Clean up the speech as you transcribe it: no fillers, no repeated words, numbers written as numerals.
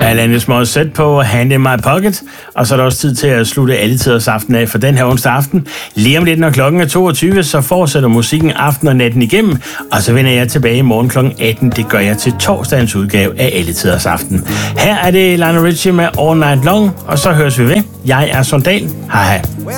Alanis Morissette på Hand in My Pocket. Og så er der også tid til at slutte Alle Tiders Aften af for den her onsdag aften. Lige om lidt, når klokken er 22, så fortsætter musikken aften og natten igennem. Og så vender jeg tilbage i morgen kl. 18. Det gør jeg til torsdagens udgave af Alle Tiders Aften. Her er det Lionel Richie med All Night Long, og så høres vi ved. Jeg er Sondal. Hej hej.